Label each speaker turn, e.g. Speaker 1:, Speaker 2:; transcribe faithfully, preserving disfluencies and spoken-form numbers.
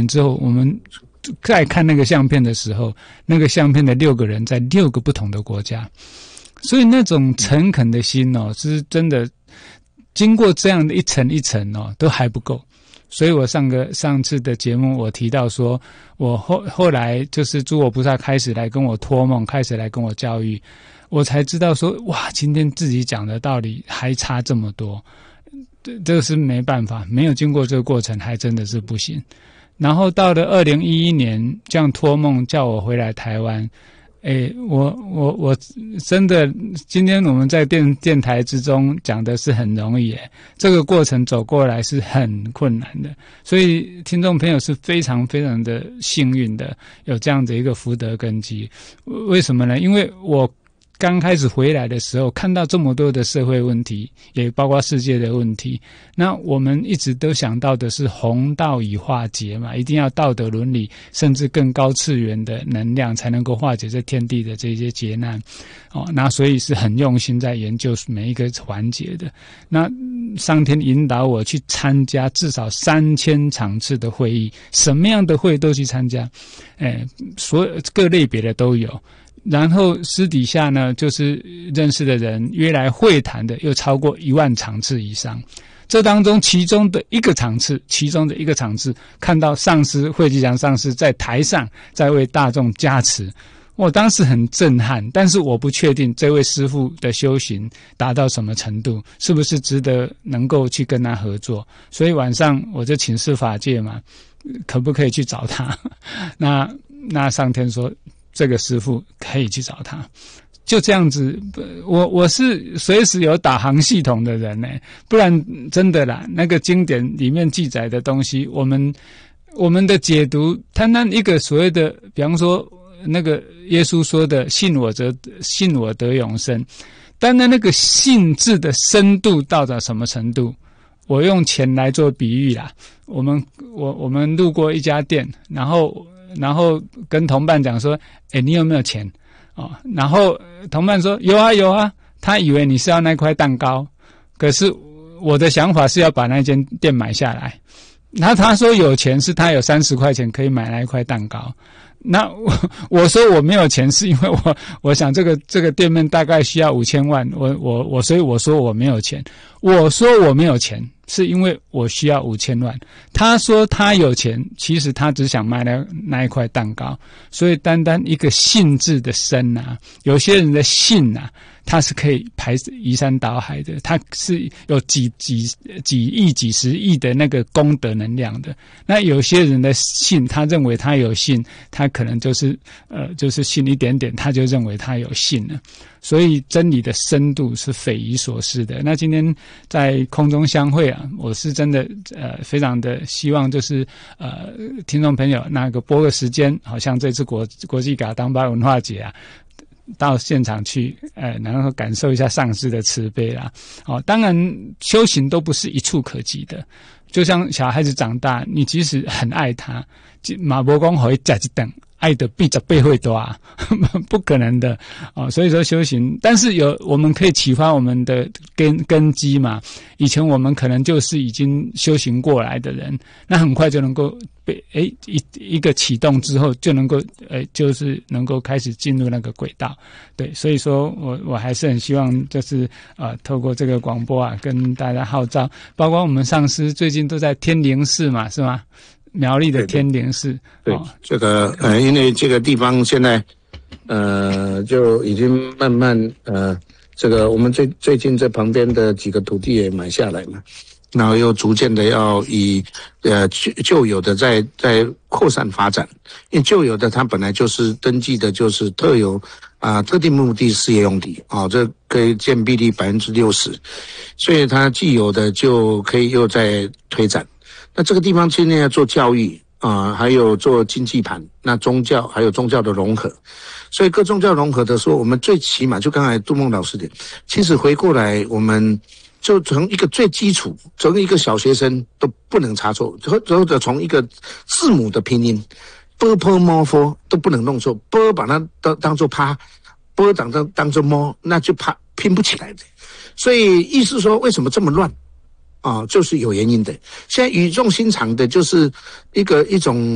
Speaker 1: 之后，我们再看那个相片的时候，那个相片的六个人在六个不同的国家，所以那种诚恳的心哦，是真的经过这样的一层一层哦，都还不够。所以我上个上次的节目我提到说，我后后来就是诸佛菩萨开始来跟我托梦，开始来跟我教育，我才知道说，哇，今天自己讲的道理还差这么多，这这是没办法，没有经过这个过程，还真的是不行。然后到了二零一一年，这样托梦叫我回来台湾。诶，我我我真的，今天我们在电电台之中讲的是很容易诶，这个过程走过来是很困难的，所以听众朋友是非常非常的幸运的，有这样的一个福德根基。为什么呢？因为我刚开始回来的时候，看到这么多的社会问题，也包括世界的问题，那我们一直都想到的是弘道以化解嘛，一定要道德伦理，甚至更高次元的能量才能够化解这天地的这些劫难。哦，那所以是很用心在研究每一个环节的。那上天引导我去参加至少三千场次的会议，什么样的会都去参加，哎，所有各类别的都有。然后私底下呢，就是认识的人约来会谈的又超过一万场次以上。这当中其中的一个场次，其中的一个场次，看到上师慧吉祥上师在台上在为大众加持，我当时很震撼。但是我不确定这位师父的修行达到什么程度，是不是值得能够去跟他合作。所以晚上我就请示法界嘛，可不可以去找他？那那上天说，这个师父可以去找他。就这样子，我我是随时有导航系统的人呢，不然真的啦，那个经典里面记载的东西，我们我们的解读，单单一个所谓的，比方说那个耶稣说的"信我则信我得永生"，单单那个信字的深度到达什么程度？我用钱来做比喻啦，我们我我们路过一家店，然后。然后跟同伴讲说，诶，你有没有钱？哦，然后同伴说有啊有啊，他以为你是要那块蛋糕，可是我的想法是要把那间店买下来。那他说有钱是他有三十块钱可以买那一块蛋糕。那我我说我没有钱，是因为我我想这个这个店面大概需要五千万，我我我所以我说我没有钱。我说我没有钱，是因为我需要五千万。他说他有钱，其实他只想卖那那一块蛋糕。所以单单一个信字的深啊，有些人的信啊，它是可以排移山倒海的，它是有几几几亿、几十亿的那个功德能量的。那有些人的信，他认为他有信，他可能就是呃，就是信一点点，他就认为他有信了。所以真理的深度是匪夷所思的。那今天在空中相会啊，我是真的呃非常的希望，就是呃听众朋友那个拨个时间，好像这次国国际嘎当巴文化节啊。到现场去，呃，然后感受一下上师的慈悲啦。哦，当然修行都不是一触可及的，就像小孩子长大，你即使很爱他，马伯公会在一等。爱的比十倍会多啊，不可能的哦。所以说修行，但是有我们可以启发我们的根根基嘛。以前我们可能就是已经修行过来的人，那很快就能够被诶一一个启动之后，就能够诶就是能够开始进入那个轨道。对，所以说我我还是很希望就是呃透过这个广播啊，跟大家号召，包括我们上师最近都在天灵寺嘛，是吗？苗栗的天灵寺，
Speaker 2: 对，
Speaker 1: 哦、
Speaker 2: 这个呃，因为这个地方现在呃就已经慢慢呃，这个我们最最近这旁边的几个土地也买下来嘛，然后又逐渐的要以呃旧旧有的在在扩散发展，因为旧有的它本来就是登记的就是特有啊、呃、特定目的事业用地啊、哦，这可以占比例百分之六十，所以它既有的就可以又在推展。那这个地方现在要做教育啊、呃，还有做经济盘，那宗教还有宗教的融合，所以各宗教融合的时候，我们最起码就刚才杜梦老师的，其实回过来，我们就从一个最基础，从一个小学生都不能差错，或者从一个字母的拼音 ，b p m f 都不能弄错 ，b 把它当当做趴 ，b 当当当做摸，那就怕拼不起来的。所以意思说，为什么这么乱？啊、哦，就是有原因的。现在语重心长的，就是一个一种